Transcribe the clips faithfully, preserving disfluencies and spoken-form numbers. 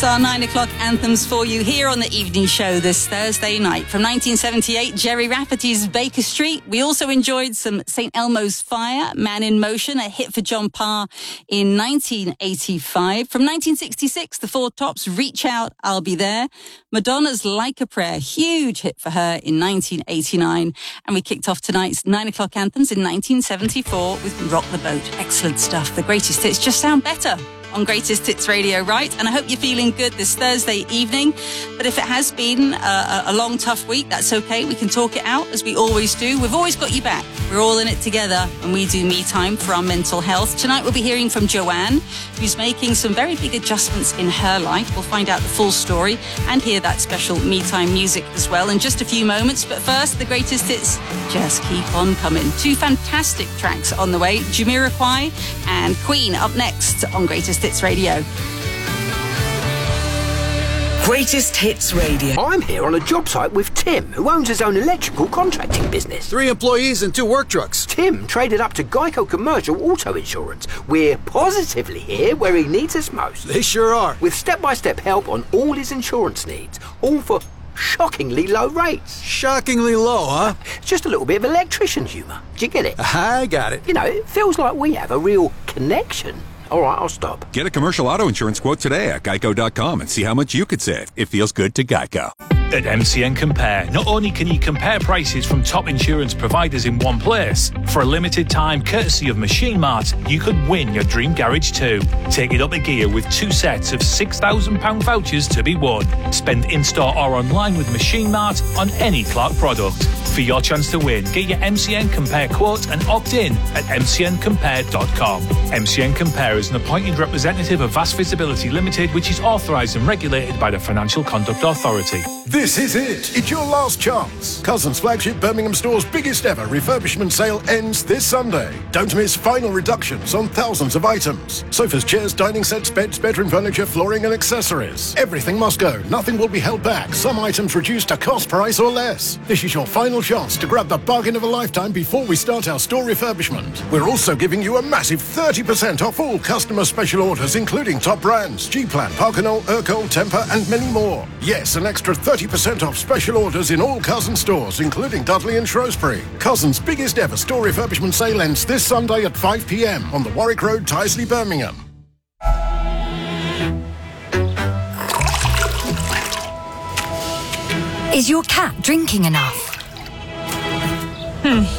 Our nine o'clock anthems for you here on the evening show this Thursday night. From nineteen seventy-eight, Gerry Rafferty's Baker Street. We also enjoyed some Saint Elmo's Fire, Man in Motion, a hit for John Parr in nineteen eighty-five. From nineteen sixty-six, the Four Tops, Reach Out, I'll Be There. Madonna's Like a Prayer, huge hit for her in nineteen eighty-nine. And we kicked off tonight's nine o'clock anthems in nineteen seventy-four with Rock the Boat. Excellent stuff. The greatest hits just sound better on Greatest Hits Radio, right? And I hope you're feeling good this Thursday evening. But if it has been a, a long, tough week, that's okay. We can talk it out, as we always do. We've always got you back. We're all in it together, and we do Me Time for our mental health. Tonight we'll be hearing from Joanne, who's making some very big adjustments in her life. We'll find out the full story and hear that special Me Time music as well in just a few moments. But first, the greatest hits just keep on coming. Two fantastic tracks on the way. Jamiroquai and Queen up next on Greatest Hits Radio. Greatest Hits Radio. I'm here on a job site with Tim, who owns his own electrical contracting business. Three employees and two work trucks. Tim traded up to Geico Commercial Auto Insurance. We're positively here where he needs us most. They sure are. With step-by-step help on all his insurance needs, all for shockingly low rates. Shockingly low, huh? Just a little bit of electrician humour. Do you get it? I got it. You know, it feels like we have a real connection. All right, I'll stop. Get a commercial auto insurance quote today at geico dot com and see how much you could save. It feels good to Geico. At M C N Compare, not only can you compare prices from top insurance providers in one place, for a limited time, courtesy of Machine Mart, you could win your dream garage too. Take it up a gear with two sets of six thousand pounds vouchers to be won. Spend in-store or online with Machine Mart on any Clark product. For your chance to win, get your M C N Compare quote and opt in at m c n compare dot com. M C N Compare is an appointed representative of Vast Visibility Limited, which is authorised and regulated by the Financial Conduct Authority. This is it. It's your last chance. Cousins flagship Birmingham store's biggest ever refurbishment sale ends this Sunday. Don't miss final reductions on thousands of items. Sofas, chairs, dining sets, beds, bedroom furniture, flooring and accessories. Everything must go. Nothing will be held back. Some items reduced to cost price or less. This is your final chance to grab the bargain of a lifetime before we start our store refurbishment. We're also giving you a massive thirty percent off all customer special orders, including top brands, G-Plan, Parkinol, Urkel, Temper and many more. Yes, an extra thirty percent off special orders in all Cousins stores, including Dudley and Shrewsbury. Cousins' biggest ever store refurbishment sale ends this Sunday at five p m on the Warwick Road, Tyseley, Birmingham. Is your cat drinking enough? Hmm.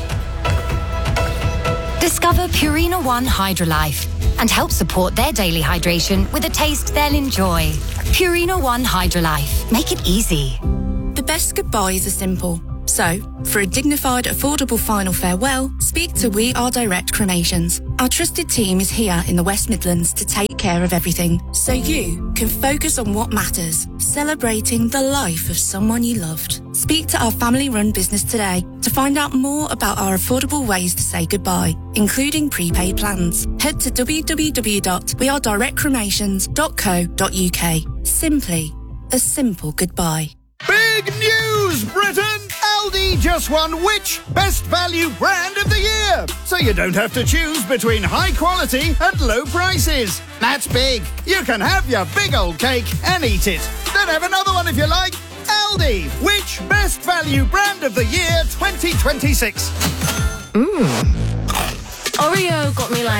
Discover Purina One Hydrolife and help support their daily hydration with a taste they'll enjoy. Purina One Hydrolife. Make it easy. The best goodbyes are simple. So, for a dignified, affordable final farewell, speak to We Are Direct Cremations. Our trusted team is here in the West Midlands to take care of everything, so you can focus on what matters, celebrating the life of someone you loved. Speak to our family-run business today to find out more about our affordable ways to say goodbye, including prepaid plans. Head to w w w dot we are direct cremations dot co dot u k. Simply a simple goodbye. Big news, Britain! Aldi just won which Best Value Brand of the Year? So you don't have to choose between high quality and low prices. That's big. You can have your big old cake and eat it. Then have another one if you like. Aldi, which Best Value Brand of the Year twenty twenty-six? Mmm. Oreo got me like